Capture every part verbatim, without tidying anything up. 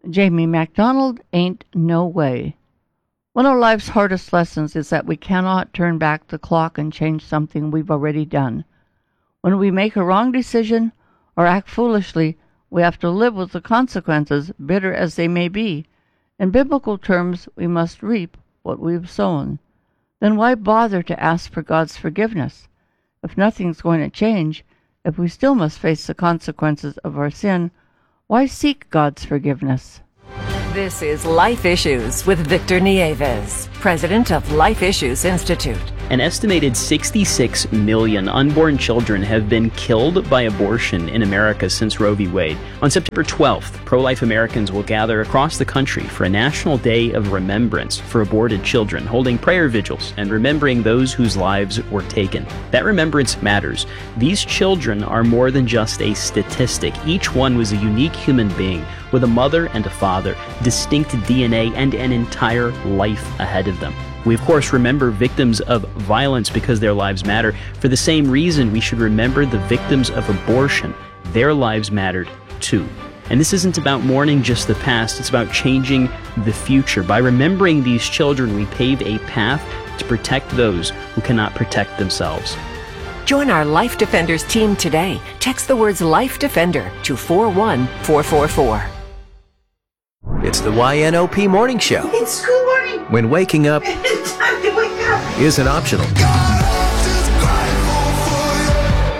Jamie MacDonald, Ain't No Way. One of life's hardest lessons is that we cannot turn back the clock and change something we've already done. When we make a wrong decision or act foolishly, we have to live with the consequences, bitter as they may be. In biblical terms, we must reap what we've sown. Then why bother to ask for God's forgiveness? If nothing's going to change, if we still must face the consequences of our sin, why seek God's forgiveness? This is Life Issues with Victor Nieves, president of Life Issues Institute. An estimated sixty-six million unborn children have been killed by abortion in America since Roe v. Wade. On September twelfth, pro-life Americans will gather across the country for a National Day of Remembrance for aborted children, holding prayer vigils and remembering those whose lives were taken. That remembrance matters. These children are more than just a statistic. Each one was a unique human being with a mother and a father, distinct D N A, and an entire life ahead of them. We, of course, remember victims of violence because their lives matter. For the same reason, we should remember the victims of abortion. Their lives mattered, too. And this isn't about mourning just the past, it's about changing the future. By remembering these children, we pave a path to protect those who cannot protect themselves. Join our Life Defenders team today. Text the words Life Defender to four one four four four. It's the Y N O P Morning Show. It's school morning. When waking up It's time to wake up. isn't optional.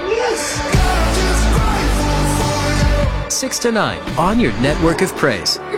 Yes. six to nine on your network of praise.